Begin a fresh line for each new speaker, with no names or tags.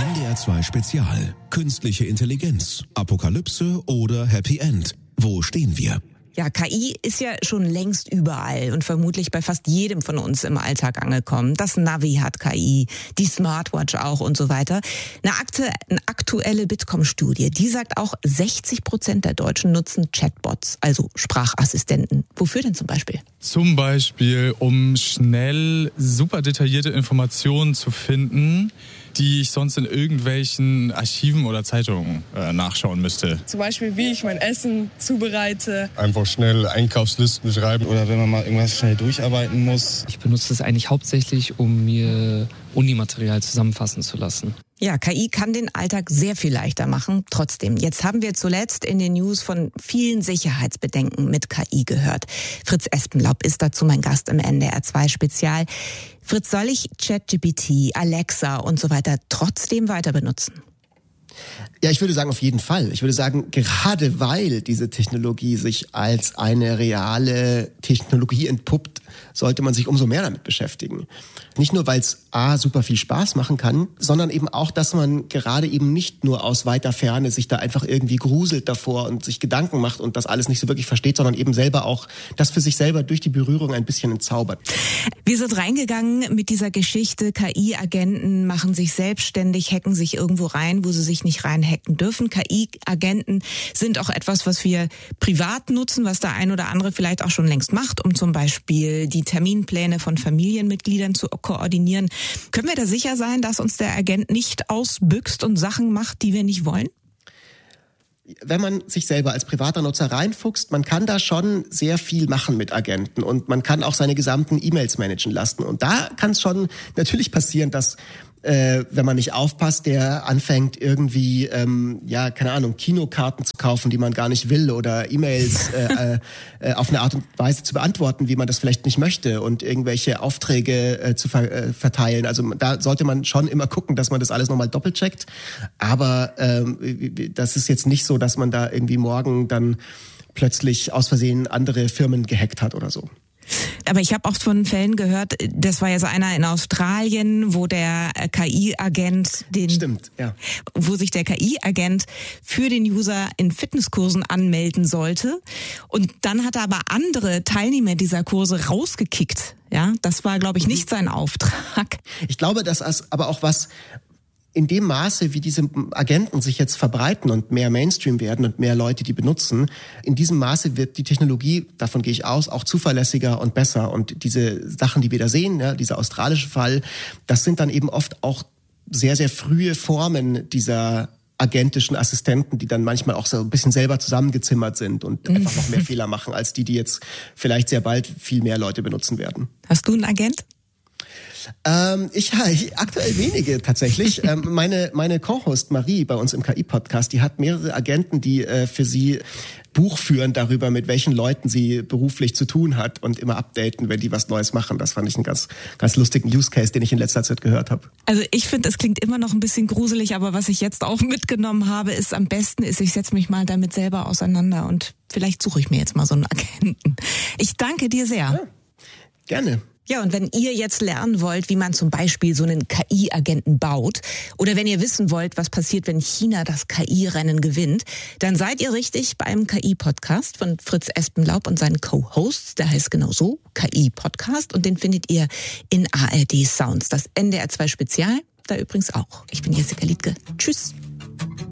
NDR 2 Spezial. Künstliche Intelligenz, Apokalypse oder Happy End? Wo stehen wir?
Ja, KI ist ja schon längst überall und vermutlich bei fast jedem von uns im Alltag angekommen. Das Navi hat KI, die Smartwatch auch und so weiter. Eine aktuelle Bitkom-Studie, die sagt auch, 60% der Deutschen nutzen Chatbots, also Sprachassistenten. Wofür denn zum Beispiel?
Zum Beispiel, um schnell super detaillierte Informationen zu finden, die ich sonst in irgendwelchen Archiven oder Zeitungen nachschauen müsste.
Zum Beispiel, wie ich mein Essen zubereite.
Einfach schnell Einkaufslisten schreiben.
Oder wenn man mal irgendwas schnell durcharbeiten muss.
Ich benutze es eigentlich hauptsächlich, um mir Unimaterial zusammenfassen zu lassen.
Ja, KI kann den Alltag sehr viel leichter machen. Trotzdem, jetzt haben wir zuletzt in den News von vielen Sicherheitsbedenken mit KI gehört. Fritz Espenlaub ist dazu mein Gast im NDR 2 Spezial. Fritz, soll ich ChatGPT, Alexa und so weiter trotzdem weiter benutzen?
Ja, ich würde sagen, auf jeden Fall. Ich würde sagen, gerade weil diese Technologie sich als eine reale Technologie entpuppt, sollte man sich umso mehr damit beschäftigen. Nicht nur, weil es super viel Spaß machen kann, sondern eben auch, dass man gerade eben nicht nur aus weiter Ferne sich da einfach irgendwie gruselt davor und sich Gedanken macht und das alles nicht so wirklich versteht, sondern eben selber auch das für sich selber durch die Berührung ein bisschen entzaubert.
Wir sind reingegangen mit dieser Geschichte, KI-Agenten machen sich selbstständig, hacken sich irgendwo rein, wo sie sich nicht reinhacken dürfen. KI-Agenten sind auch etwas, was wir privat nutzen, was der ein oder andere vielleicht auch schon längst macht, um zum Beispiel die Terminpläne von Familienmitgliedern zu koordinieren. Können wir da sicher sein, dass uns der Agent nicht ausbüchst und Sachen macht, die wir nicht wollen?
Wenn man sich selber als privater Nutzer reinfuchst, man kann da schon sehr viel machen mit Agenten und man kann auch seine gesamten E-Mails managen lassen. Und da kann es schon natürlich passieren, dass wenn man nicht aufpasst, der anfängt irgendwie, keine Ahnung, Kinokarten zu kaufen, die man gar nicht will oder E-Mails auf eine Art und Weise zu beantworten, wie man das vielleicht nicht möchte und irgendwelche Aufträge zu verteilen. Also da sollte man schon immer gucken, dass man das alles nochmal doppelcheckt. Aber das ist jetzt nicht so, dass man da irgendwie morgen dann plötzlich aus Versehen andere Firmen gehackt hat oder so.
Aber ich habe auch von Fällen gehört, das war ja so einer in Australien, wo der KI-Agent wo sich der KI-Agent für den User in Fitnesskursen anmelden sollte. Und dann hat er aber andere Teilnehmer dieser Kurse rausgekickt. Ja, das war, glaube ich, nicht sein Auftrag.
Ich glaube, das ist aber auch was, in dem Maße, wie diese Agenten sich jetzt verbreiten und mehr Mainstream werden und mehr Leute die benutzen, in diesem Maße wird die Technologie, davon gehe ich aus, auch zuverlässiger und besser. Und diese Sachen, die wir da sehen, ja, dieser australische Fall, das sind dann eben oft auch sehr, sehr frühe Formen dieser agentischen Assistenten, die dann manchmal auch so ein bisschen selber zusammengezimmert sind und einfach noch mehr Fehler machen, als die jetzt vielleicht sehr bald viel mehr Leute benutzen werden.
Hast du einen Agent?
Ich aktuell wenige tatsächlich. Meine Co-Host Marie bei uns im KI-Podcast, die hat mehrere Agenten, die für sie Buch führen darüber, mit welchen Leuten sie beruflich zu tun hat und immer updaten, wenn die was Neues machen. Das fand ich einen ganz, ganz lustigen Use Case, den ich in letzter Zeit gehört habe.
Also ich finde, es klingt immer noch ein bisschen gruselig, aber was ich jetzt auch mitgenommen habe, ist am besten, ich setze mich mal damit selber auseinander und vielleicht suche ich mir jetzt mal so einen Agenten. Ich danke dir sehr.
Ja, gerne.
Ja, und wenn ihr jetzt lernen wollt, wie man zum Beispiel so einen KI-Agenten baut, oder wenn ihr wissen wollt, was passiert, wenn China das KI-Rennen gewinnt, dann seid ihr richtig beim KI-Podcast von Fritz Espenlaub und seinen Co-Hosts. Der heißt genau so, KI-Podcast, und den findet ihr in ARD Sounds. Das NDR 2 Spezial, da übrigens auch. Ich bin Jessica Liedtke. Tschüss.